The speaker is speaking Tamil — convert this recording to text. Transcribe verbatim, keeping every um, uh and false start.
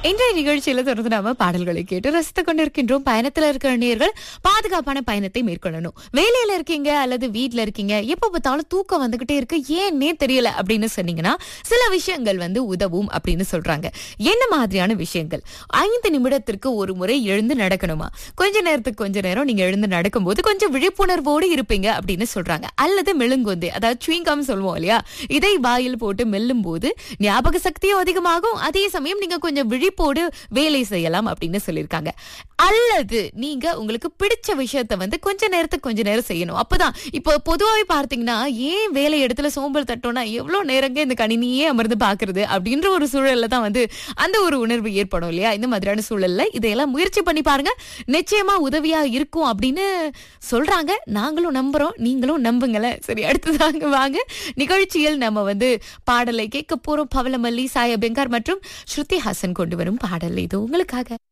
இன்றைய நிகழ்ச்சியில தொடர்ந்து நாம பாடல்களை கேட்டு ரசித்துக் கொண்டிருக்கின்றோம். பயணத்துல இருக்கிற நேயர்கள் பாதுகாப்பான பயணத்தை மேற்கொள்ளணும். வேலையில இருக்கீங்க அல்லது வீட்ல இருக்கீங்க, எப்ப பார்த்தாலும் தூக்கம் வந்துகிட்டே இருக்கு, ஏன்னே தெரியல அப்படின்னு சொன்னீங்கன்னா சில விஷயங்கள் வந்து உதவும் அப்படின்னு சொல்றாங்க. என்ன மாதிரியான விஷயங்கள்? ஐந்து நிமிடத்திற்கு ஒரு முறை எழுந்து நடக்கணுமா? கொஞ்ச நேரத்துக்கு கொஞ்ச நேரம் நீங்க எழுந்து நடக்கும்போது கொஞ்சம் விழிப்புணர்வோடு இருப்பீங்க அப்படின்னு சொல்றாங்க. அல்லது மெழுங்குந்தே, அதாவது சுவிங்கம் சொல்லுவோம் இல்லையா, இதை வாயில் போட்டு மெல்லும் போது ஞாபக சக்தியும் அதிகமாகும், அதே சமயம் நீங்க கொஞ்சம் விழிப்போடு வேலை செய்யலாம் அப்படின்னு சொல்லியிருக்காங்க. அல்லது நீங்க உங்களுக்கு பிடிச்ச விஷயத்த வந்து கொஞ்ச நேரத்துக்கு கொஞ்ச நேரம் செய்யணும். அப்பதான் இப்போ பொதுவாவே பார்த்தீங்கன்னா, ஏன் வேலை இடத்துல சோம்பல் தட்டோம்னா எவ்வளவு நேரங்க இந்த கணினியே அமர்ந்து பாக்குறது அப்படின்ற ஒரு சூழல்ல தான் வந்து அந்த ஒரு உணர்வு ஏற்படும் இல்லையா? இந்த மாதிரியான சூழல்ல இதையெல்லாம் முயற்சி பண்ணி பாருங்க, நிச்சயமா உதவியா இருக்கும் அப்படின்னு சொல்றாங்க. நாங்களும் நம்புறோம், நீங்களும் நம்புங்களேன். சரி, அடுத்ததாங்க வாங்க நிகழ்ச்சியில் நம்ம வந்து பாடலை கேட்க போறோம். பவளமல்லி, சாயா பெங்கார் மற்றும் ஸ்ருதி ஹாசன் கொண்டு வரும் பாடல் இது உங்களுக்காக.